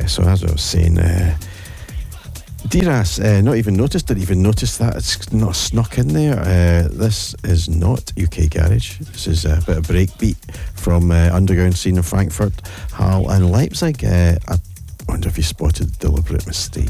So as I was saying, Diras, didn't even notice that it's not snuck in there. This is not UK Garage. This is a bit of breakbeat from underground scene in Frankfurt, Halle and Leipzig. I wonder if you spotted deliberate mistake.